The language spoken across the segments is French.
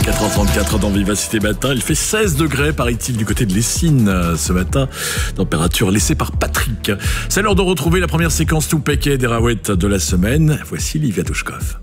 4h34 dans Vivacité Matin. Il fait 16 degrés, paraît-il, du côté de l'Essine ce matin. Température laissée par Patrick. C'est l'heure de retrouver la première séquence Toupeke des Raouettes de la semaine. Voici Livia Douchkov.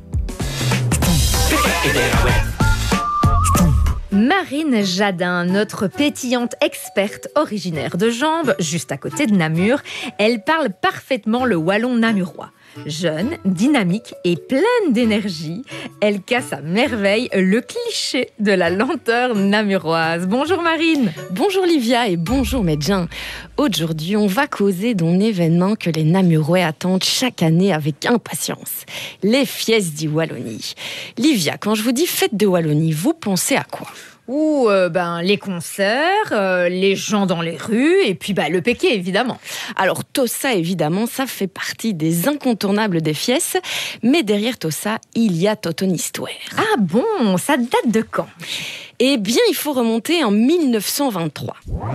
Marine Jadin, notre pétillante experte originaire de Jambes, juste à côté de Namur, elle parle parfaitement le wallon namurois. Jeune, dynamique et pleine d'énergie, elle casse à merveille le cliché de la lenteur namuroise. Bonjour Marine. Bonjour Livia et bonjour Medjin. Aujourd'hui, on va causer d'un événement que les Namurois attendent chaque année avec impatience. Les Fiestas di Wallonie. Livia, quand je vous dis fête de Wallonie, vous pensez à quoi ? Les concerts, les gens dans les rues et puis le péké évidemment. Alors Tossa évidemment, ça fait partie des incontournables des Fiestas, mais derrière Tossa, il y a toute une histoire. Ah bon, ça date de quand ? Eh bien, il faut remonter en 1923.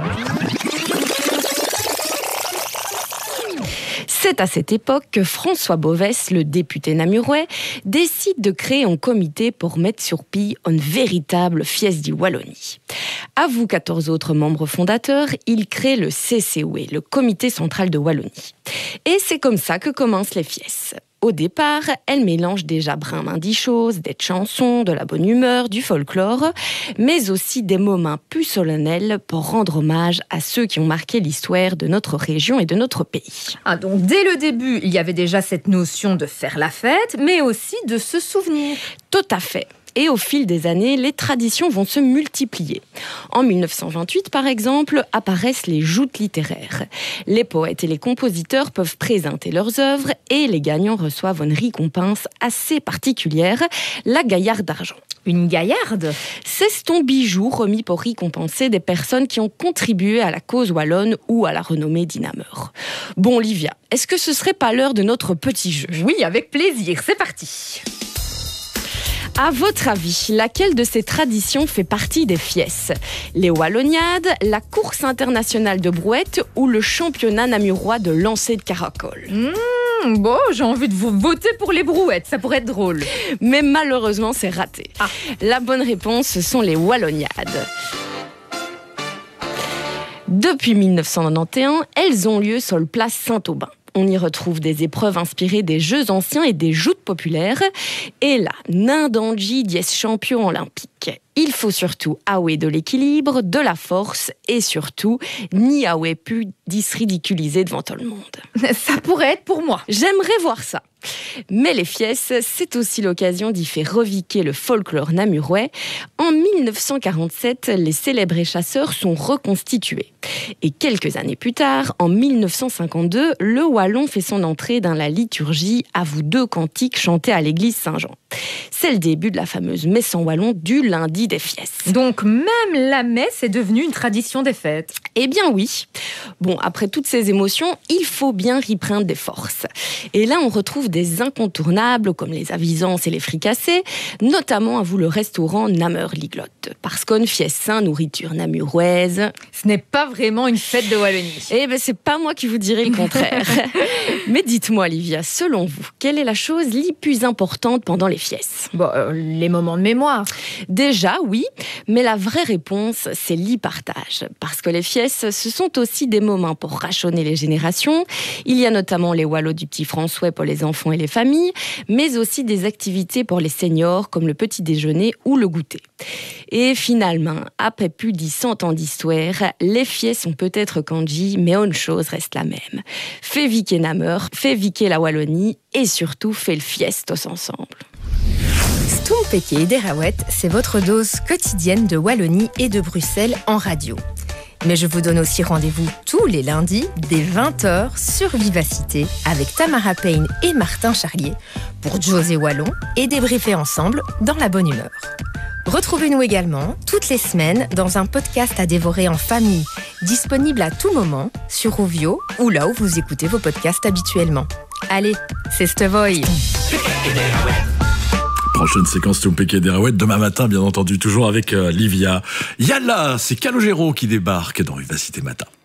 C'est à cette époque que François Bovès, le député namurois, décide de créer un comité pour mettre sur pied une véritable Fiesta di Wallonie. À vous 14 autres membres fondateurs, il crée le CCW, le Comité central de Wallonie. Et c'est comme ça que commencent les Fiestas. Au départ, elle mélange déjà brin des choses, des chansons, de la bonne humeur, du folklore, mais aussi des moments plus solennels pour rendre hommage à ceux qui ont marqué l'histoire de notre région et de notre pays. Ah, donc dès le début, il y avait déjà cette notion de faire la fête, mais aussi de se souvenir. Tout à fait. Et au fil des années, les traditions vont se multiplier. En 1928, par exemple, apparaissent les joutes littéraires. Les poètes et les compositeurs peuvent présenter leurs œuvres et les gagnants reçoivent une récompense assez particulière, la Gaillarde d'argent. Une gaillarde ? C'est ton bijou remis pour récompenser des personnes qui ont contribué à la cause wallonne ou à la renommée d'Inamur. Bon, Livia, est-ce que ce serait pas l'heure de notre petit jeu ? Oui, avec plaisir, c'est parti. À votre avis, laquelle de ces traditions fait partie des Fiestas ? Les Walloniades, la course internationale de brouette ou le championnat namurois de lancer de caracol ? J'ai envie de vous voter pour les brouettes, ça pourrait être drôle. Mais malheureusement, c'est raté. La bonne réponse, ce sont les Walloniades. Depuis 1991, elles ont lieu sur le place Saint-Aubin. On y retrouve des épreuves inspirées des jeux anciens et des joutes populaires. Et là, Nindanji dies champion olympique. Il faut surtout aouer de l'équilibre, de la force et surtout, ni aouer pu disridiculiser devant tout le monde. Ça pourrait être pour moi. J'aimerais voir ça. Mais les Fiestas, c'est aussi l'occasion d'y faire reviquer le folklore namurois. En 1947, les célébrés chasseurs sont reconstitués. Et quelques années plus tard, en 1952, le wallon fait son entrée dans la liturgie à vous deux cantiques chantés à l'église Saint-Jean. C'est le début de la fameuse messe en wallon du lundi des Fiestas. Donc même la messe est devenue une tradition des fêtes. Eh bien oui. Bon, après toutes ces émotions, il faut bien reprendre des forces. Et là, on retrouve des incontournables comme les avisances et les fricassés, notamment à vous le restaurant Namur Liglotte. Parce qu'une fiesta nourriture namuroise, ce n'est pas vraiment une fête de Wallonie. Eh bien, c'est pas moi qui vous dirai le contraire. Mais dites-moi, Livia, selon vous, quelle est la chose la plus importante pendant les Fiestas ? Les moments de mémoire. Déjà, oui, mais la vraie réponse, c'est l'e-partage. Parce que les Fiestas, ce sont aussi des moments pour rachetonner les générations. Il y a notamment les wallots du petit François pour les enfants et les familles, mais aussi des activités pour les seniors, comme le petit déjeuner ou le goûter. Et finalement, après plus de 100 ans d'histoire, les Fiestas sont peut-être kanji, mais une chose reste la même. Fait viquer Namur, fait viquer la Wallonie, et surtout, fait le Fiestas ensemble. Toupeke des Raouettes, c'est votre dose quotidienne de Wallonie et de Bruxelles en radio. Mais je vous donne aussi rendez-vous tous les lundis dès 20h sur Vivacité avec Tamara Payne et Martin Charlier pour José Wallon et débriefer ensemble dans la bonne humeur. Retrouvez-nous également toutes les semaines dans un podcast à dévorer en famille, disponible à tout moment sur Rovio ou là où vous écoutez vos podcasts habituellement. Allez, c'est Stevoy. Prochaine séquence Toupeke des Raouettes demain matin, bien entendu, toujours avec Livia. Yalla, c'est Calogero qui débarque dans Vivacité Matin.